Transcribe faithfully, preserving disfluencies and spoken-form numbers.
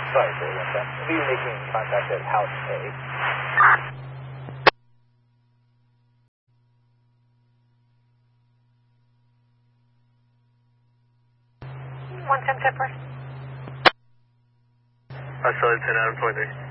Sorry, sir, one second. Who are you making contact at House A? one ten Pepper. I saw it ten out of twenty.